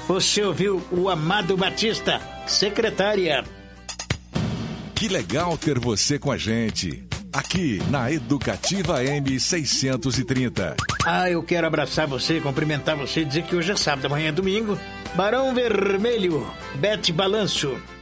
Você ouviu o Amado Batista, secretária. Que legal ter você com a gente, aqui na Educativa M630. Eu quero abraçar você, cumprimentar você e dizer que hoje é sábado, amanhã é domingo. Barão Vermelho, Bete Balanço.